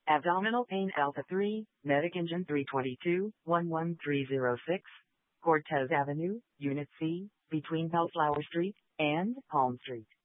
Abdominal pain Alpha 3, Medic Engine 322, 11306, Cortez Avenue, Unit C, between Bellflower Street and Palm Street.